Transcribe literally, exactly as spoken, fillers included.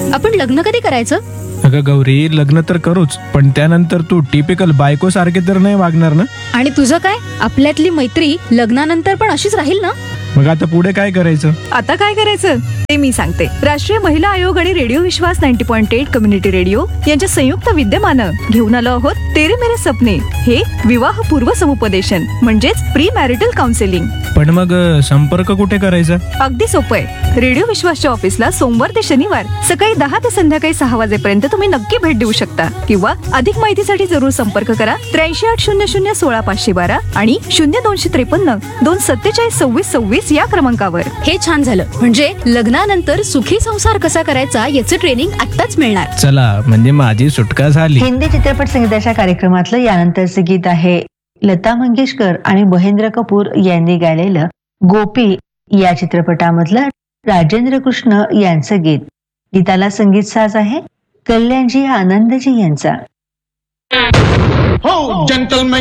आपण लग्न कधी करायचं? अगं गौरी, लग्न तर करूच, पण त्यानंतर तू टिपिकल बायको सारखे तर नाही वागणार ना? आणि तुझं काय? आपल्यातली मैत्री लग्नानंतर पण अशीच राहील ना? मग आता पुढे काय करायचं? आता काय करायचं ते मी सांगते. राष्ट्रीय महिला आयोग आणि रेडिओ विश्वास नव्वद पॉईंट आठ कम्युनिटी रेडिओ यांच्या संयुक्त विद्यमानं घेऊन आलो आहोत तेरे मेरे सपने, हे विवाह पूर्व समुपदेशन म्हणजेच प्री मॅरिटल काउन्सिलिंग. पण मग अ, संपर्क कुठे करायचा? अगदी सोपं आहे. रेडिओ विश्वासच्या ऑफिसला सोमवार ते शनिवार सकाळी दहा ते संध्याकाळी सहा वाजेपर्यंत तुम्ही नक्की भेट देऊ शकता, किंवा अधिक माहितीसाठी जरूर संपर्क करा त्र्याऐंशी आठ शून्य शून्य सोळा पाचशे बारा आणि शून्य दोनशे त्रेपन्न दोन सत्तेचाळीस सव्वीस सव्वीस या क्रमांकावर. हे छान झालं. म्हणजे लग्नानंतर सुखी संसार कसा करायचा याचं ट्रेनिंग आत्ताच मिळणार. चला, म्हणजे माझी सुटका झाली. हिंदी चित्रपट संगीताच्या कार्यक्रमातलं यानंतरचे गीत आहे लता मंगेशकर आणि महेंद्र कपूर यांनी गायलेलं गोपी या चित्रपटामधलं राजेंद्र कृष्ण यांचं गीत. गीताला संगीत साज आहे कल्याणजी आनंदजी यांचा. हो, gentlemen.